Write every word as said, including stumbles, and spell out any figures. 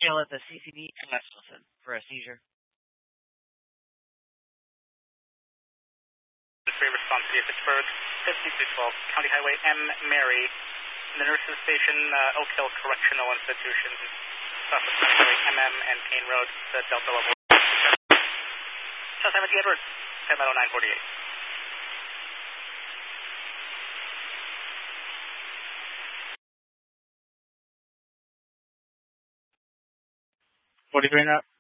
scale at the C C B in West Wilson for a seizure. Free response to Pittsburgh, fifty-two twelve, County Highway M. Mary, the nurses station, uh, Oak Hill Correctional Institution, south of County Highway M M and Kane Road, the Delta level. South Amity Edwards, ten oh nine forty-eight. forty-three and up.